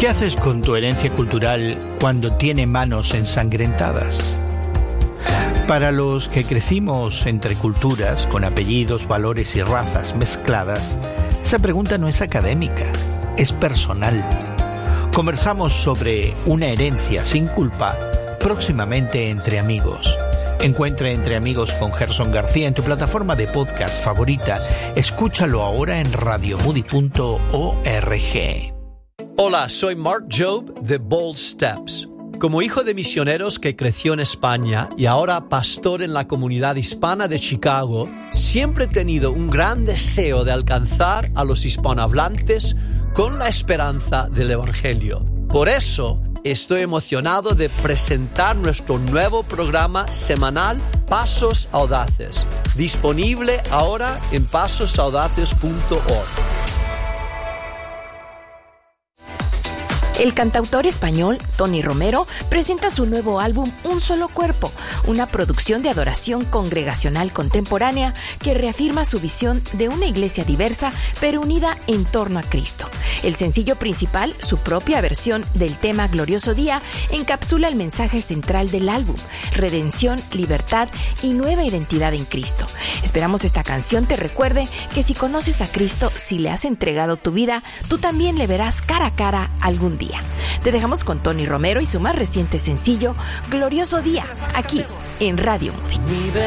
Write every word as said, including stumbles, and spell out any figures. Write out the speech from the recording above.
¿Qué haces con tu herencia cultural cuando tiene manos ensangrentadas? Para los que crecimos entre culturas, con apellidos, valores y razas mezcladas, esa pregunta no es académica, es personal. Conversamos sobre una herencia sin culpa próximamente Entre Amigos. Encuentra Entre Amigos con Gerson García en tu plataforma de podcast favorita. Escúchalo ahora en radio moody punto org. Hola, soy Mark Jobe de Bold Steps. Como hijo de misioneros que creció en España y ahora pastor en la comunidad hispana de Chicago, siempre he tenido un gran deseo de alcanzar a los hispanohablantes con la esperanza del Evangelio. Por eso, estoy emocionado de presentar nuestro nuevo programa semanal Pasos Audaces, disponible ahora en pasos audaces punto org. El cantautor español Tony Romero presenta su nuevo álbum Un Solo Cuerpo, una producción de adoración congregacional contemporánea que reafirma su visión de una iglesia diversa pero unida en torno a Cristo. El sencillo principal, su propia versión del tema Glorioso Día, encapsula el mensaje central del álbum: redención, libertad y nueva identidad en Cristo. Esperamos esta canción te recuerde que si conoces a Cristo, si le has entregado tu vida, tú también le verás cara a cara algún día. Te dejamos con Tony Romero y su más reciente sencillo, Glorioso Día, aquí en Radio Moody.